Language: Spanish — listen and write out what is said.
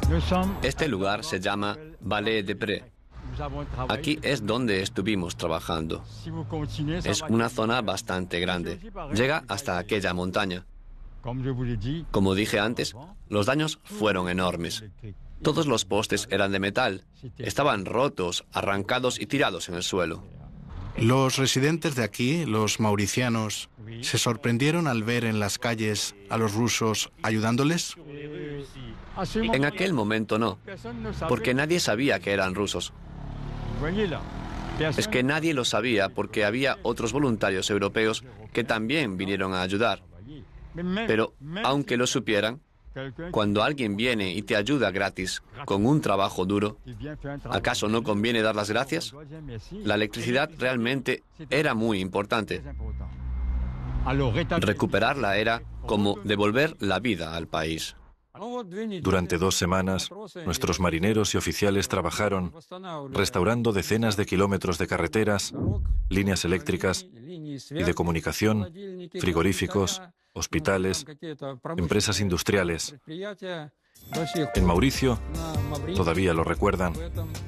Este lugar se llama Vallée de Prés. Aquí es donde estuvimos trabajando. Es una zona bastante grande. Llega hasta aquella montaña. Como dije antes, los daños fueron enormes. Todos los postes eran de metal. Estaban rotos, arrancados y tirados en el suelo. Los residentes de aquí, los mauricianos, ¿se sorprendieron al ver en las calles a los rusos ayudándoles? En aquel momento no, porque nadie sabía que eran rusos. Es que nadie lo sabía porque había otros voluntarios europeos que también vinieron a ayudar. Pero, aunque lo supieran, cuando alguien viene y te ayuda gratis con un trabajo duro, ¿acaso no conviene dar las gracias? La electricidad realmente era muy importante. Recuperarla era como devolver la vida al país. Durante 2 semanas, nuestros marineros y oficiales trabajaron restaurando decenas de kilómetros de carreteras, líneas eléctricas y de comunicación, frigoríficos, hospitales, empresas industriales. En Mauricio todavía lo recuerdan.